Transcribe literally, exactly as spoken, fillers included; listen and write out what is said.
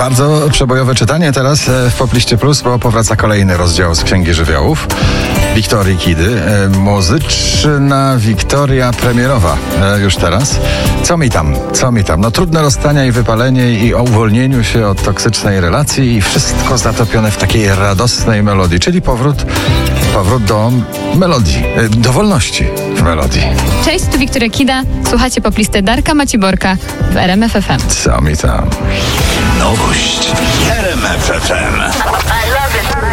Bardzo przebojowe czytanie teraz w Popliście Plus, bo powraca kolejny rozdział z Księgi Żywiołów Wiktorii Kidy. Muzyczna Wiktoria premierowa już teraz. Co mi tam? Co mi tam? No trudne rozstania i wypalenie i o uwolnieniu się od toksycznej relacji i wszystko zatopione w takiej radosnej melodii, czyli powrót, powrót do melodii, do wolności w melodii. Cześć, tu Wiktoria Kida. Słuchacie Poplisty Darka Maciborka w R M F F M. Co mi tam? Nowość w R M F F M.